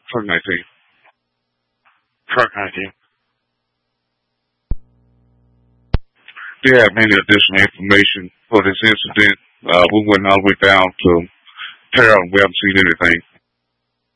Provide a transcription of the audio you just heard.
Truck 19. Truck 19. Do you have any additional information for this incident? We went all the way down to Terrell and we haven't seen anything.